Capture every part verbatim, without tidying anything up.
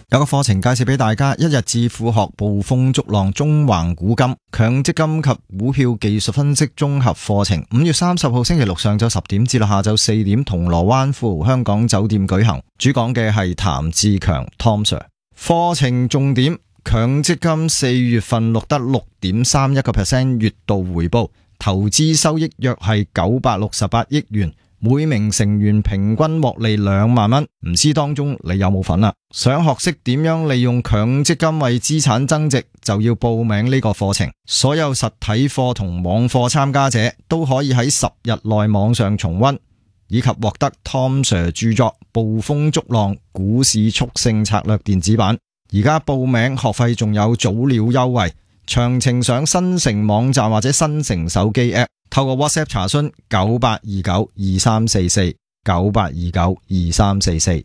有個課程介紹俾大家，一日致富學捕風捉浪中橫股金強積金及股票技術分析綜合課程，五月三十號星期六上晝十點至到下晝四點，銅鑼灣富豪香港酒店舉行。主講嘅係譚志強 Tom Sir。課程重點：強積金四月份錄得六點三一個 percent 月度回報，投資收益約係九百六十八億元。每名成員平均獲利兩萬蚊，唔知當中你有冇份啦？想學識點樣利用強積金為資產增值，就要報名呢個課程。所有實體課同網課參加者都可以喺十日內網上重溫，以及獲得 Tom Sir 著作《捕風捉浪股市速勝策略》電子版。而家報名學費仲有早鳥優惠，詳情上新城網站或者新城手機 App。透過 WhatsApp 查詢九八二九二三四四九八二九二三四四。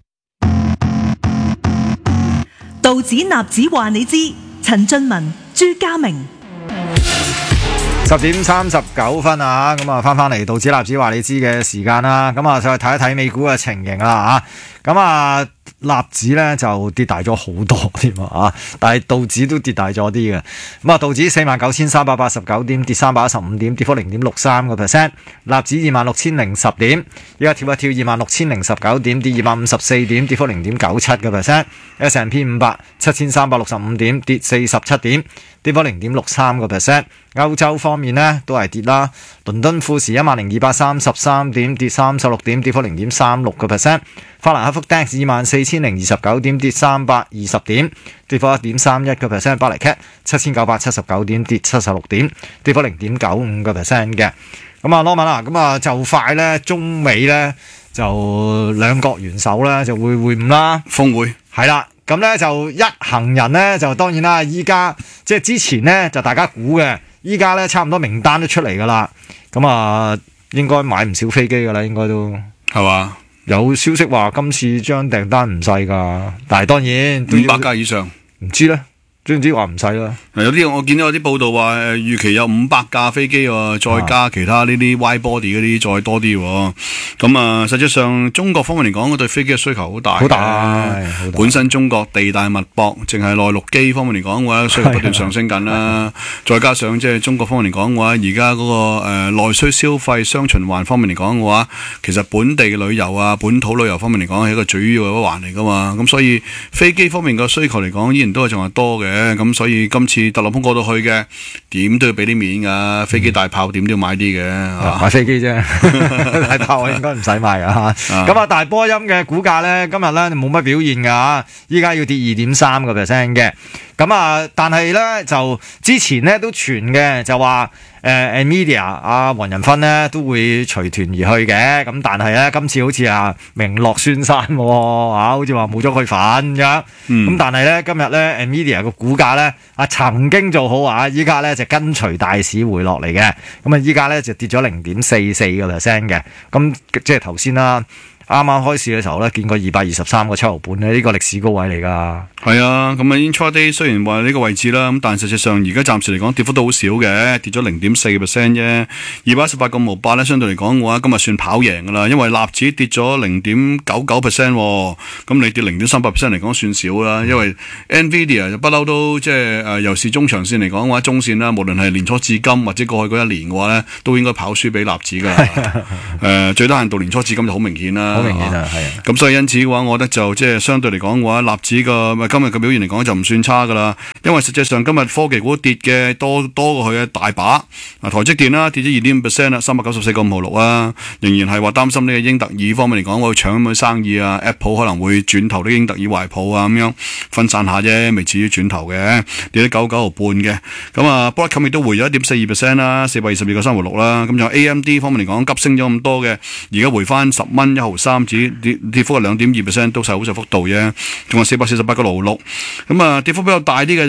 道指納指話你知，陳俊文朱家明。 十點三十九分啊，咁啊翻翻嚟道指納指話你知嘅時間啦，咁啊再睇一睇美股嘅情形啦吓，咁啊納指咧就跌大咗好多添啊，但係道指都跌大咗啲嘅，咁啊道指四萬九千三百八十九點，跌三百一十五點，跌幅零點六三個 percent， 納指二萬六千零十點，依家跳一跳二萬六千零十九點，跌二百五十四點，跌幅零點九七個 percent，S and P 五百七千三百六十五點，跌四十七點，跌幅零點六三個 percent。歐洲方面呢都係跌啦，倫敦富時一萬零二百三十三點，跌三十六點，跌幅零點三六個 percent。法蘭克福 D A X 二萬四千零二十九點，跌三百二十點，跌幅一點三一個 percent。巴黎 C A T 七千九百七十九點，跌七十六點，跌幅零點九五個 percent 嘅。咁啊，羅文啊，咁啊就快咧，中美咧就兩國元首咧就會會晤啦， 峰會係啦。咁咧就一行人咧就當然啦，依家即係之前咧就大家估嘅，依家咧差唔多名單都出嚟噶啦。咁啊，應該買唔少飛機噶啦，應該都係嘛？ 有消息話今次張訂單唔細噶，但係當然五百架以上， 唔知咧。總之話唔使啦， 有啲我見到有啲報道話，誒預期有五百架飛機喎，再加其他呢啲 wide body 嗰啲再多啲喎。咁啊，實際上中國方面嚟講，對飛機嘅需求好大， 好大。 本身中國地大物博，淨係內陸機方面嚟講嘅話，需求不斷上升緊啦。再加上即係中國方面嚟講嘅話，而家嗰個誒內需消費雙循環方面嚟講嘅話，其實本地嘅旅遊啊、本土旅遊方面嚟講係一個主要嘅一環嚟噶嘛。咁所以飛機方面嘅需求嚟講，依然都係仲係多嘅。咁所以今次特朗普過到去嘅，點都要俾啲面噶，飛機大炮點都要買啲嘅， 嗯、買飛機啫，大炮我應該唔使買噶吓。咁啊，大波音嘅股價咧，今日咧冇乜表現噶，依家要跌二點三個 percent 嘅。咁啊，但係咧就之前咧都傳嘅，就話誒 Nvidia 阿黃仁勳咧都會隨團而去嘅。咁但係咧今次好似啊名落孫山，啊好似話冇咗佢份咁。咁、嗯、但係咧今日咧 Nvidia 個股價咧啊曾經做好啊，依家咧就跟隨大市回落嚟嘅。咁啊依家咧就跌咗零點四四個 percent 嘅。咁即係頭先啦。啱啱開市嘅時候咧，見過二百二十三個七毫半咧，呢個歷史高位嚟噶。 係啊，咁啊 intraday 雖然話呢個位置啦，咁但係實際上而家暫時嚟講跌幅都好少嘅，跌咗零點四個 percent 啫。二百一十八個毫八咧，相對嚟講嘅話，今日算跑贏噶啦，因為納指跌咗零點九九 percent， 咁你跌零點三八 percent 嚟講算少啦。因為 Nvidia 就不嬲都即係誒，由是中長線嚟講嘅話，中線啦，無論係年初至今或者過去嗰一年嘅話咧，都應該跑輸俾納指噶。誒、呃，最低限度年初至今就好明顯啦。 好明顯啊，係啊， 咁所以因此嘅話，我覺得就即係相對嚟講嘅話，納指個今日嘅表現嚟講就唔算差噶啦。因為實際上今日科技股跌嘅多多過佢嘅大把。啊，台積電啦跌咗二點五 percent 啦，三百九十四個五毫六啊，仍然係話擔心呢個英特爾方面嚟講會搶咁嘅生意啊 ，Apple 可能會轉投啲英特爾懷抱啊，咁樣分散下啫，未至於轉投嘅，跌咗九九毫半嘅。咁啊 Broadcom 亦都回咗一點四二 percent 啦，四百二十二個三毫六啦。咁就 A M D 方面嚟講急升咗咁多嘅，而家回翻十蚊一毫三指。跌跌幅係兩點二 percent，都係好細幅度啫。仲有四百四十八個六六，咁啊跌幅比較大啲嘅就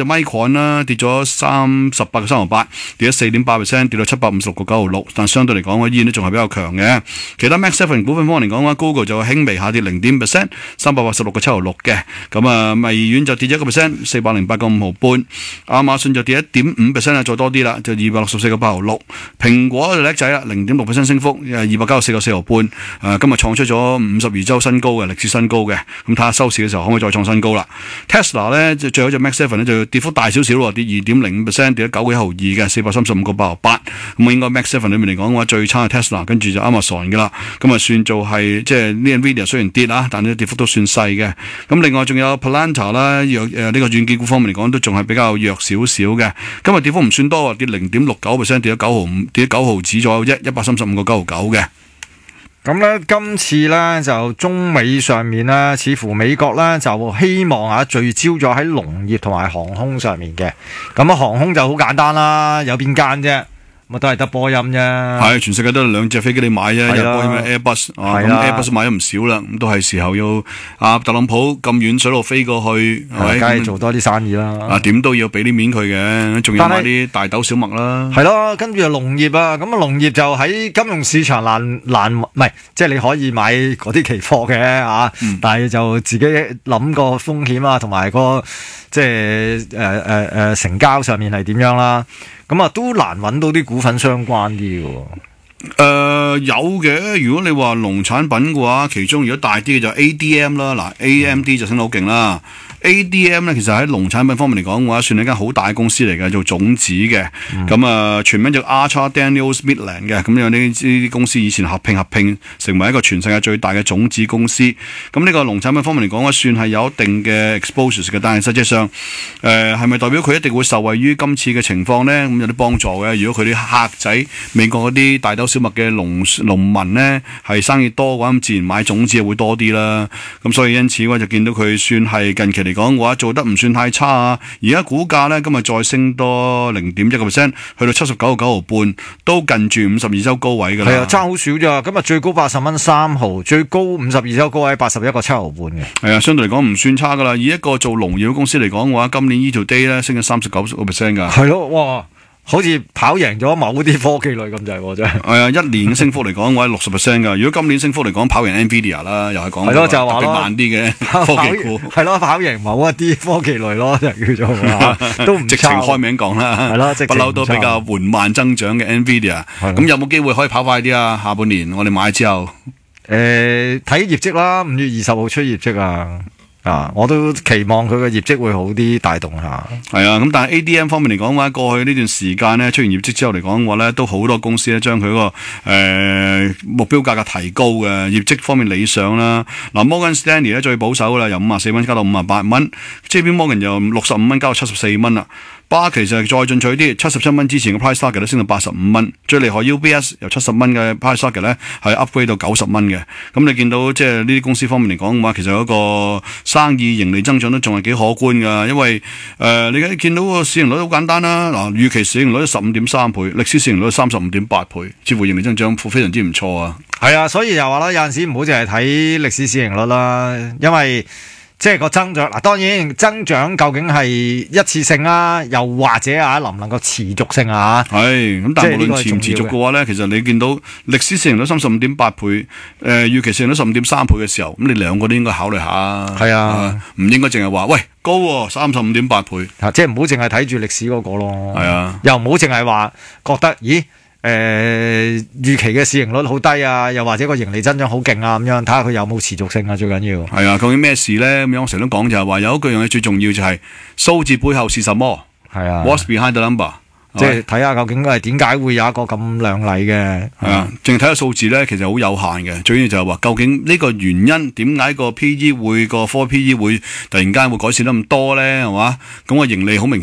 就 Micron 啦，跌咗三十八個三毫八，跌咗四點八 percent， 跌到七百五十六個九毫六。但相對嚟講，依然都仲係比較強嘅。其他 Mac Seven 股份方面嚟講嘅話 ，Google 就輕微下跌零點 percent， 三百八十六個七毫六嘅。咁啊，微軟就跌咗一個 percent， 四百零八個五毫半。亞馬遜就跌一點五 percent 啊，再多啲啦，就二百六十四個八毫六。蘋果就叻仔啦，零點六 percent 升幅，二百九十四個四毫半。誒、呃，今日創出咗五十二周新高嘅歷史新高嘅。咁睇下收市嘅時候可唔可以再創新高啦 ？Tesla 咧，就最後一隻 Mac Seven 咧就跌幅大少少喎，跌二點零五 percent， 跌咗九個一毫二嘅，四百三十五個八毫八。咁應該 Mac Seven 裏面嚟講嘅話，最差係 Tesla， 跟住就 Amazon 嘅啦。咁啊算做係即係呢 Nvidia 雖然跌啦，但係跌幅都算細嘅。咁另外仲有 Palantir 啦，弱誒呢個軟件股方面嚟講都仲係比較弱少少嘅。今日跌幅唔算多，跌零點六九 percent， 跌咗九毫五，跌咗九毫子左右啫，一百三十五個九毫九嘅。 咁咧，今次咧就中美上面咧，似乎美國咧就希望啊聚焦咗喺農業同埋航空上面嘅。咁啊，航空就好簡單啦，有邊間啫？咁都係得波音啫。 係，全世界都係兩隻飛機你買啫，有波音嘅 Airbus， 啊咁 Airbus 買咗唔少啦，咁都係時候要啊特朗普咁遠水路飛過去，係咪？ 梗係做多啲生意啦。 啊，點都要俾啲面佢嘅，仲要買啲大豆小麥啦。 係咯，跟住就農業啊，咁啊農業就喺金融市場難難，唔係即係你可以買嗰啲期貨嘅啊，嗯、但係就自己諗個風險啊，同埋個即係誒誒誒成交上面係點樣啦。咁啊，都難揾到啲股份相關啲嘅。誒、 呃，有嘅。如果你話農產品嘅話，其中如果大啲嘅就 A D M 啦，嗱 A M D 就升得好勁啦。A D M 咧，其實喺農產品方面嚟講嘅話，算係一間好大公司嚟嘅，做種子嘅。咁啊、嗯，全名叫 Archer Daniels Midland 嘅。咁有呢啲公司以前合併合併，成為一個全世界最大嘅種子公司。咁呢個農產品方面嚟講咧，算係有一定嘅 exposure 嘅，但係實際上，誒係咪代表佢一定會受惠於今次嘅情況咧？咁有啲幫助嘅。如果佢啲客仔美國嗰啲大豆小麥嘅農農民咧係生意多嘅話，咁自然買種子會多啲啦。咁所以因此我就見到佢算係近期嚟講嘅話做得唔算太差啊！而家股價咧今日再升多零點一個 percent， 去到七十九個九毫半，都近住五十二周高位噶啦。係啊，差好少咋？今日最高八十蚊三毫，最高五十二周高位八十一個七毫半嘅。係啊，相對嚟講唔算差噶啦。以一個做農業公司嚟講嘅話，今年呢條 day 咧升咗三十九個 percent 噶。係咯，哇！好似跑贏咗某啲科技類咁滯喎，真係。係啊，一年嘅升幅嚟講，我係六十 percent 㗎。如果今年升幅嚟講，跑贏 Nvidia 啦，又係講係咯，就話咯，慢啲嘅科技股。係咯，跑贏某一啲科技類咯，就叫做都唔直情開名講啦。係咯，不嬲都比較緩慢增長嘅 Nvidia。咁有冇機會可以跑快啲啊？下半年我哋買之後，誒睇業績啦，五月二十號出業績啊。啊！我都期望佢嘅業績會好啲，帶動下。係啊，咁但係 A D M 方面嚟講嘅話，過去呢段時間咧出現業績之後嚟講嘅話咧，都好多公司咧將佢嗰個誒目標價格提高嘅業績方面理想啦。嗱 ，Morgan Stanley 咧最保守啦，由五十四蚊加到五十八蚊 ，J P Morgan 由六十五蚊加到七十四蚊啦。巴其實再進取啲，七十七蚊之前嘅 price target 咧升到八十五蚊，最厲害 U B S 由七十蚊嘅 price target 咧係 upgrade 到九十蚊嘅。咁你見到即係呢啲公司方面嚟講嘅話，其實嗰個生意盈利增長都仲係幾可觀㗎，因為誒、呃、你而家見到個市盈率好簡單啦，嗱預期市盈率十五點三倍，歷史市盈率三十五點八倍，似乎盈利增長非常之唔錯啊。係啊，所以又話啦，有陣時唔好淨係睇歷史市盈率啦，因為即係個增長嗱，當然增長究竟係一次性啊，又或者啊，能唔能夠持續性啊？係咁，但係無論持唔持續嘅話咧，其實你見到歷史市盈率三十五點八倍，誒、呃、預期市盈率十五點三倍嘅時候，咁你兩個都應該考慮下。係啊，唔、呃、應該淨係話喂高喎，三十五點八倍，啊、即係唔好淨係睇住歷史嗰個咯。係啊，又唔好淨係話覺得咦？誒、呃、預期嘅市盈率好低啊，又或者個盈利增長好勁啊，咁樣睇下佢有冇持續性啊，最緊要。係啊，究竟咩事咧？咁樣我成日都講就係話有一句樣嘢最重要就係數字背後是什麼？係啊 ，What's behind the number？即係睇下究竟係點解會有一個咁亮麗嘅。係啊，淨係睇下數字咧，其實好有限嘅。最緊要就係話究竟呢個原因點解個 P E 會個 Forward P E 會突然間會改善得咁多咧？係嘛？咁個盈利好明顯。